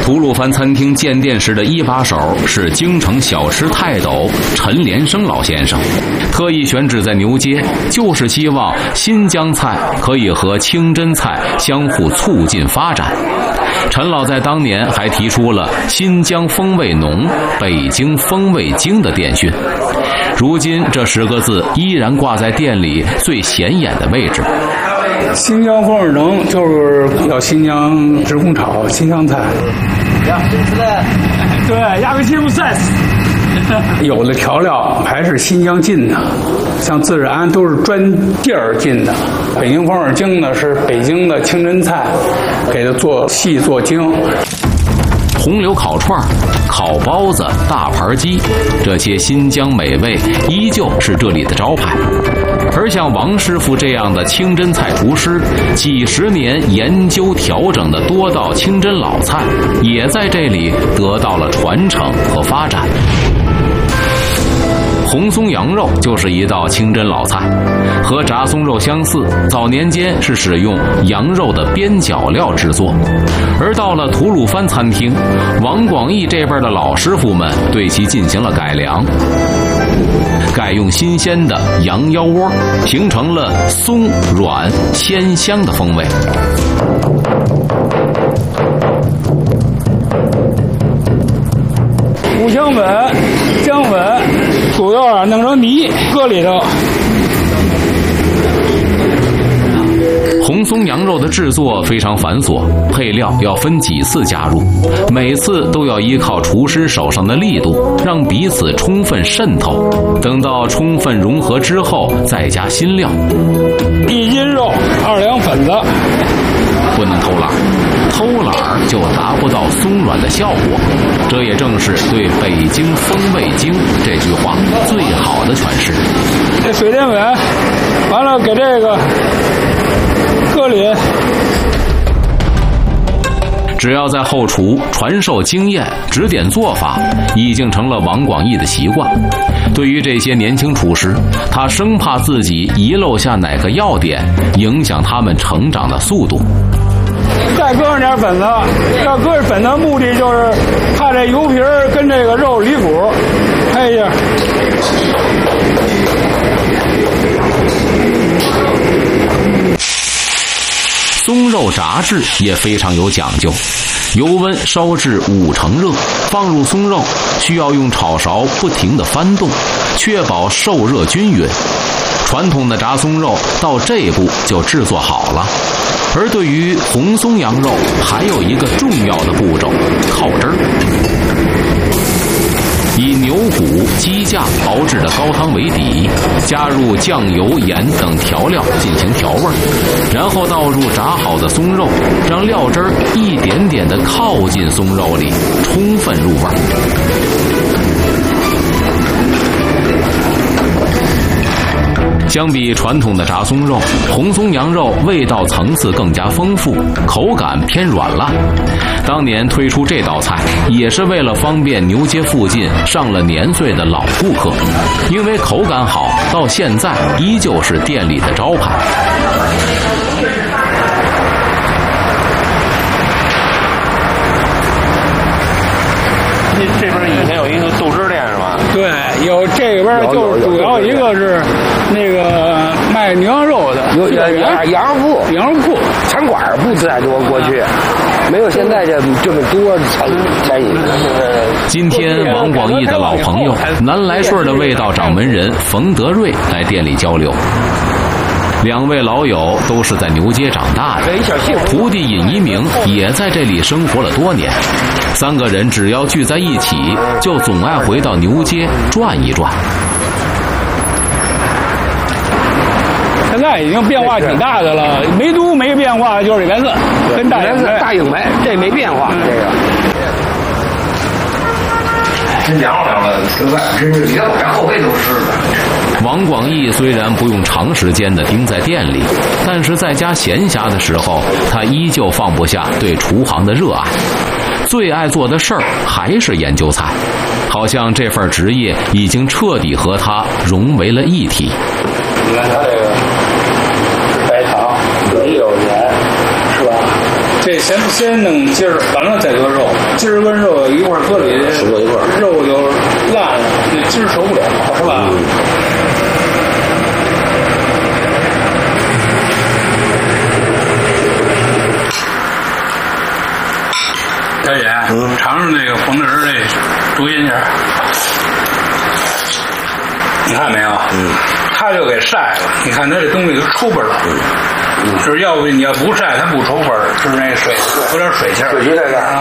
吐鲁番餐厅建店时的一把手是京城小吃泰斗陈连生老先生，特意选址在牛街，就是希望新疆菜可以和清真菜相互促进发展。陈老在当年还提出了新疆风味浓，北京风味精的电讯。如今这10个字依然挂在店里最显眼的位置。 新疆风味浓就是要新疆直工炒新疆菜。对，亚克西姆赛斯。有的调料还是新疆进的，像孜然都是专地儿进的。北京风味精呢是北京的清真菜，给它做细做精。 红柳烤串、烤包子、大盘鸡，这些新疆美味依旧是这里的招牌。而像王师傅这样的清真菜厨师，几十年研究调整的多道清真老菜，也在这里得到了传承和发展。红松羊肉就是一道清真老菜，和炸松肉相似，早年间是使用羊肉的边角料制作，而到了吐鲁番餐厅，王广义这边的老师傅们对其进行了改良，改用新鲜的羊腰窝，形成了松软鲜香的风味。 五香粉、姜粉，主要弄成泥搁里头。 红松羊肉的制作非常繁琐，配料要分几次加入，每次都要依靠厨师手上的力度，让彼此充分渗透。等到充分融合之后，再加新料。 1斤肉，2两粉子， 不能偷懒，偷懒就达不到松软的效果。这也正是对北京风味精这句话最好的诠释。 这水淀粉，完了给这个搁里。 只要在后厨传授经验、指点做法，已经成了王广义的习惯。对于这些年轻厨师，他生怕自己遗漏下哪个要点，影响他们成长的速度。 再搁上点粉子，要搁上粉的目的就是怕这油皮儿跟这个肉离骨，拍一下。 松肉炸制也非常有讲究，油温烧至5成热，放入松肉需要用炒勺不停地翻动，确保受热均匀。传统的炸松肉到这一步就制作好了。而对于红松羊肉，还有一个重要的步骤，靠汁儿。以牛骨、鸡架熬制的高汤为底，加入酱油、盐等调料进行调味，然后倒入炸好的松肉，让料汁儿一点点地靠近松肉里，充分入味。相比传统的炸松肉，红松羊肉味道层次更加丰富，口感偏软烂。当年推出这道菜，也是为了方便牛街附近上了年岁的老顾客，因为口感好，到现在依旧是店里的招牌。 这边以前有一个豆汁店是吧？ 对，有这边就主要一个是那个卖牛羊肉的， 有羊肉铺，餐馆不太多，过去没有现在这么多餐饮。 今天王广义的老朋友南来顺的味道掌门人冯德瑞来店里交流。2位老友都是在牛街长大的，徒弟尹一鸣也在这里生活了多年。3个人只要聚在一起，就总爱回到牛街转一转。 现在已经变化挺大的了，唯独没变化就是颜色，跟大影白，这没变化，这个。 真讲究了，吃饭真是连后背都湿了。 王广义虽然不用长时间的盯在店里，但是在家闲暇的时候，他依旧放不下对厨行的热爱。最爱做的事儿还是研究菜，好像这份职业已经彻底和他融为了一体。 你看他这个白糖没有盐，是吧？这先弄筋儿，完了再搁肉。 筋儿跟肉一块搁里， 搁一块， 肉就烂了，那筋儿熟不了，是吧？大姐，尝尝那个黄豆仁这竹阴馅儿，你看没有？他就给晒了，你看他这东西就出味了。就是要不你要不晒，它不出味儿，就是那水有点水气儿。 水气在这儿。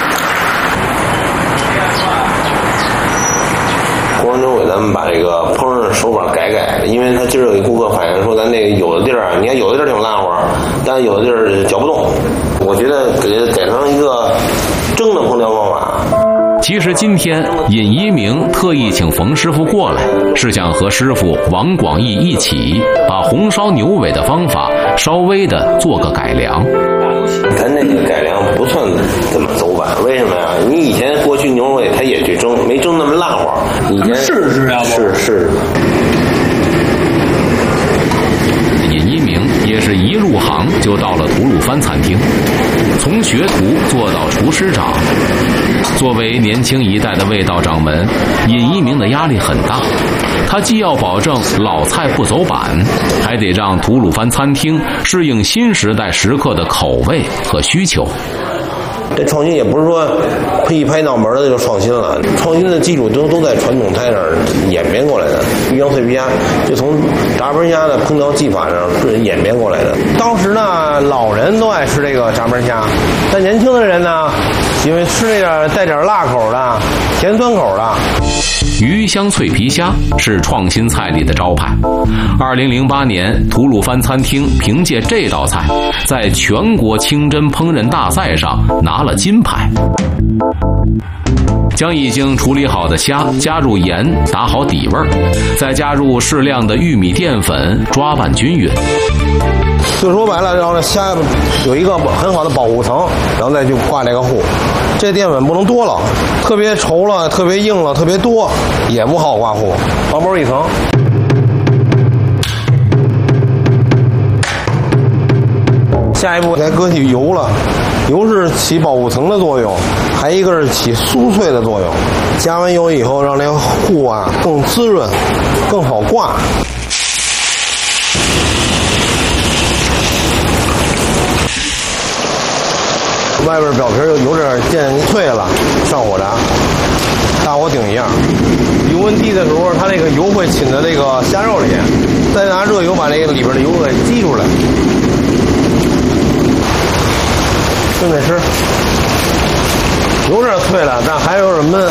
过完之后给咱们把这个烹饪手法改改，因为他今儿有一顾客反映说，咱那个有的地儿，你看有的地儿挺烂乎，但有的地儿搅不动。我觉得给改成一个蒸的烹调方法。 其实今天尹一鸣特意请冯师傅过来，是想和师傅王广义一起把红烧牛尾的方法稍微的做个改良。 咱这个改良不算怎么走板，为什么呀？你以前过去牛尾他也去蒸，没蒸那么烂乎。以前是要不？ 是。 尹一鸣也是一入行就到了吐鲁番餐厅，从学徒做到厨师长。作为年轻一代的味道掌门，尹一鸣的压力很大。他既要保证老菜不走板，还得让吐鲁番餐厅适应新时代食客的口味和需求。 这创新也不是说一拍脑门的就创新了，创新的基础都在传统菜上演变过来的。鱼香脆皮虾就从炸盆虾的烹调技法上是演变过来的。 当时呢，老人都爱吃这个炸盆虾，但年轻的人呢，因为吃这个带点辣口的、甜酸口的。 鱼香脆皮虾是创新菜里的招牌。2008年，吐鲁番餐厅凭借这道菜，在全国清真烹饪大赛上拿了金牌。将已经处理好的虾加入盐，打好底味，再加入适量的玉米淀粉，抓拌均匀。 就说白了，让这虾有一个很好的保护层，然后再去挂这个糊。这淀粉不能多了，特别稠了、特别硬了、特别多也不好挂糊，薄薄一层。下一步该搁起油了，油是起保护层的作用，还一个是起酥脆的作用。加完油以后，让这个糊啊更滋润，更好挂。外边表皮有点渐脆了，上火炸，大火顶一样。油温低的时候，它这个油会浸在这个虾肉里，再拿热油把这个里边的油给激出来。顺着吃，有点脆了，但还有点闷。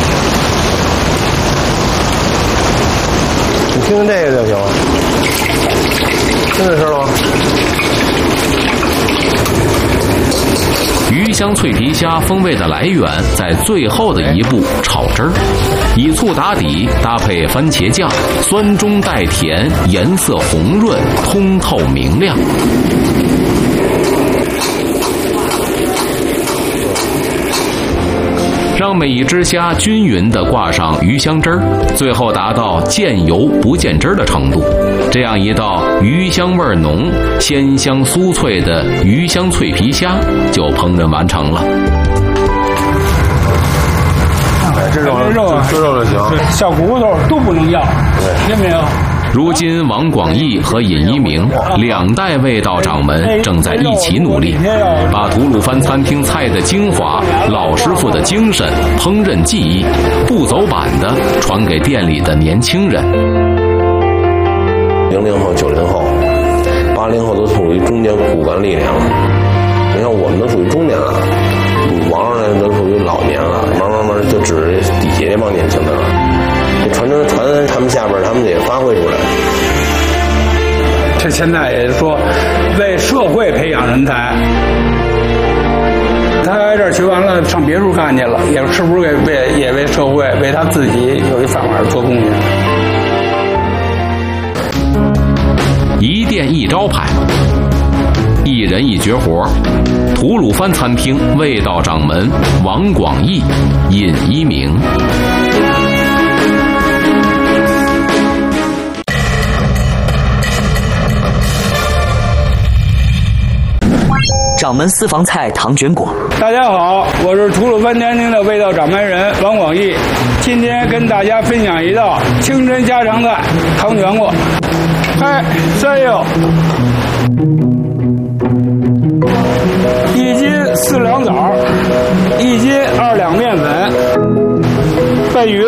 你听听这个就行了，听着吃了吗？ 鱼香脆皮虾风味的来源在最后的一步炒汁儿，以醋打底，搭配番茄酱，酸中带甜，颜色红润，通透明亮。让每一只虾均匀地挂上鱼香汁儿，最后达到见油不见汁儿的程度。这样一道鱼香味浓、鲜香酥脆的鱼香脆皮虾就烹饪完成了。 这肉就行， 小骨头都不能要，听没有？ 如今，王广义和尹一鸣两代味道掌门正在一起努力，把吐鲁番餐厅菜的精华、老师傅的精神、烹饪技艺，不走板的传给店里的年轻人。 00后、90后、80后都属于中间骨干力量了。你看，我们都属于中年了，王上来都属于老年了，慢慢就指着底下这帮年轻的了。传他们下边，他们也发挥出来。 这现在也是说，为社会培养人才。他来这儿学完了，上别处干去了，也是不是也为社会、为他自己有一饭碗做贡献？ 一店一招牌，一人一绝活。吐鲁番餐厅味道掌门王广义、尹一鸣。 掌门私房菜糖卷果。 大家好，我是吐鲁番天庭的味道掌门人王广义，今天跟大家分享一道清真家常菜糖卷果。嗨，山药1斤4两枣，1斤2两面粉，拌匀，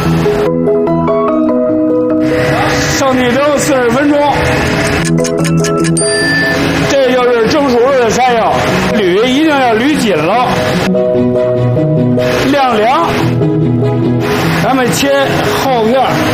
上地蒸40分钟。这就是蒸熟了的山药，捋一定要捋紧了，晾凉。咱们切厚片，